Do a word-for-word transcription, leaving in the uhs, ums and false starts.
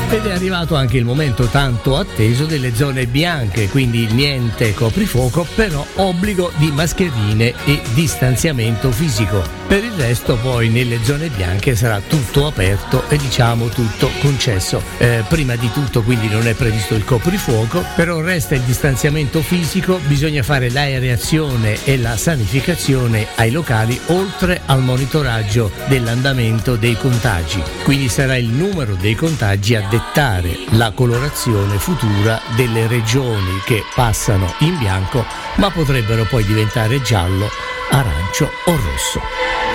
Ed è arrivato anche il momento tanto atteso delle zone bianche, quindi niente coprifuoco, però obbligo di mascherine e distanziamento fisico. Per il resto poi nelle zone bianche sarà tutto aperto e diciamo tutto concesso. Eh, prima di tutto quindi non è previsto il coprifuoco, però resta il distanziamento fisico, bisogna fare l'aereazione e la sanificazione ai locali oltre al monitoraggio dell'andamento dei contagi. Quindi sarà il numero dei contagi a dettare la colorazione futura delle regioni che passano in bianco, ma potrebbero poi diventare giallo, arancio o rosso.